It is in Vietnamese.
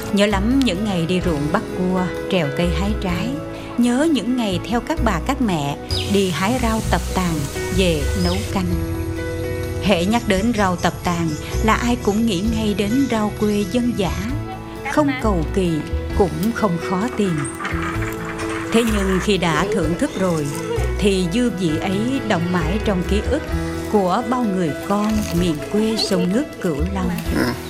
Nhớ lắm những ngày đi ruộng bắt cua, trèo cây hái trái. Nhớ những ngày theo các bà các mẹ đi hái rau tập tàn về nấu canh. Hễ nhắc đến rau tập tàn là ai cũng nghĩ ngay đến rau quê dân dã, không cầu kỳ cũng không khó tìm. Thế nhưng khi đã thưởng thức rồi thì dư vị ấy đọng mãi trong ký ức của bao người con miền quê sông nước Cửu Long.